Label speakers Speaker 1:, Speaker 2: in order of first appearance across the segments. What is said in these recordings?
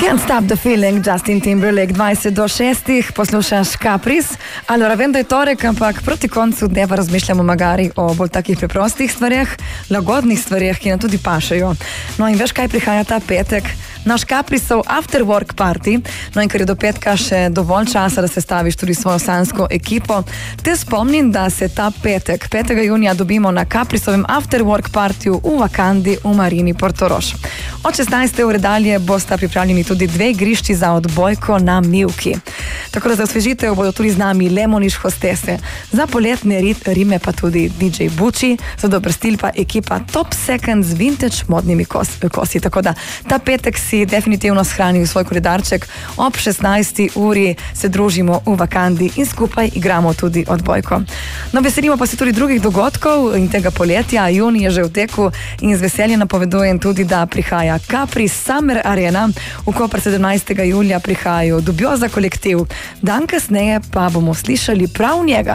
Speaker 1: Can't stop the feeling, Justin Timberlake, 20:06, poslušaš Kapris. Allora, vem, da je torek, ampak proti koncu dneva razmišljamo magari o bolj takih preprostih stvareh, lagodnih stvareh, ki nam tudi pašajo. No in veš, kaj prihaja ta petek? Naš Kaprisov after work party, no in ker je do petka še dovolj časa, da se staviš tudi svojo sansko ekipo, te spomnim, da se ta petek, 5. junija, dobimo na Kaprisovem after work partiju v Vakandi v Marini Portorož. Od 16. ure dalje bosta pripravljeni tudi 2 igrišči za odbojko na Mivki. Tako da za osvežitev bodo tudi z nami Lemoniš hostese, za poletne rime pa tudi DJ Bucci, za dober stil pa ekipa Top Second z vintage modnimi kosi. Tako da ta petek si definitivno shranil svoj koledarček, ob 16. uri se družimo v Vakandi in skupaj igramo tudi odbojko. No, veselimo pa se tudi drugih dogodkov in tega poletja, junij je že v teku in z veseljem napovedujem tudi, da prihaja Kapris Summer Arena, v Koper 17. julija prihajajo Dubioza kolektiv, dan kasneje pa bomo slišali prav njega.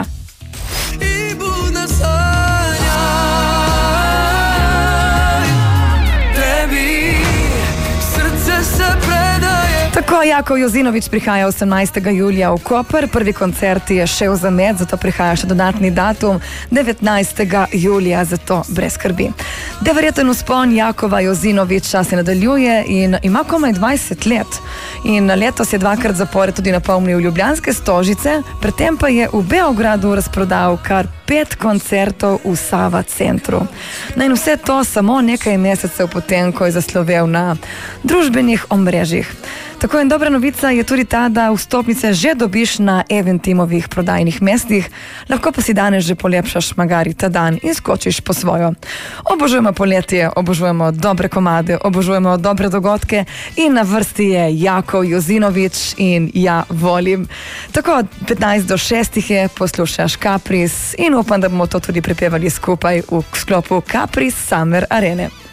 Speaker 1: Tako, Jakov Jozinovič prihaja 18. julija v Koper, prvi koncert je šel za med, zato prihaja še dodatni datum 19. julija, zato brez skrbi. Neverjeten vzpon Jakova Jozinoviča se nadaljuje in ima komaj 20 let. In letos je 2krat zapored tudi napolnil ljubljanske Stožice, predtem pa je v Beogradu razprodal kar 5 koncertov v Sava centru. No in vse to samo nekaj mesecev potem, ko je zaslovel na družbenih omrežjih. Tako in dobra novica je tudi ta, da vstopnice že dobiš na Eventimovih prodajnih mestih, lahko pa si danes že polepšaš magari ta dan in skočiš po svojo. Obožujemo poletje, obožujemo dobre komade, obožujemo dobre dogodke in na vrsti je Jakov Jozinovič in ja volim. Tako 5:55 je, poslušaš Kapris in upam, da bomo to tudi prepevali skupaj v sklopu Kapris Summer Arene.